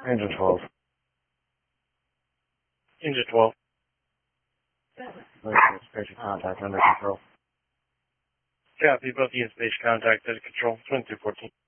Engine 12. Engine 12. Spatial contact under control. Copy, both the in-space contact under control, 2214.